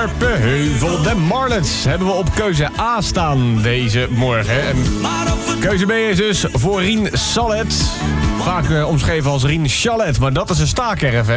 Scherpenheuvel. De Marlets hebben we op keuze A staan deze morgen. En keuze B is dus voor Rien Sallet. Vaak omschreven als Rien Chalet, maar dat is een staakerf, hè.